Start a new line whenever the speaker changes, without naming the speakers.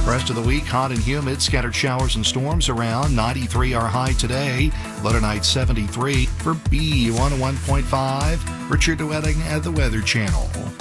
Rest of the week, hot and humid, scattered showers and storms around. 93 our high today. Low tonight 73. For B101.5, Richard Wedding at the Weather Channel.